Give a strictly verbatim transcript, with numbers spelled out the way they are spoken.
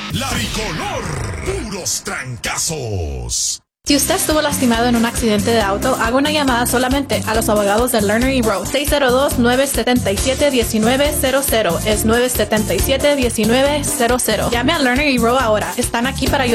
La Tricolor, puros trancazos. Si usted estuvo lastimado en un accidente de auto, haga una llamada solamente a los abogados de Lerner y Rowe. seis cero dos, nueve siete siete, uno nueve cero cero. Es nueve siete siete, uno nueve cero cero. Llame a Lerner y Rowe ahora. Están aquí para ayudar.